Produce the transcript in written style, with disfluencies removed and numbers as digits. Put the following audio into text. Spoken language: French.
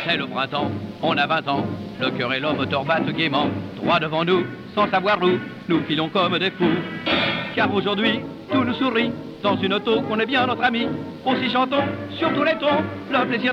c'est le printemps, on a 20 ans, le cœur et l'homme moteur battent gaiement, droit devant nous, sans savoir où, nous filons comme des fous. Car aujourd'hui, tout nous sourit, dans une auto qu'on est bien notre ami. Aussi chantons sur tous les tons, le plaisir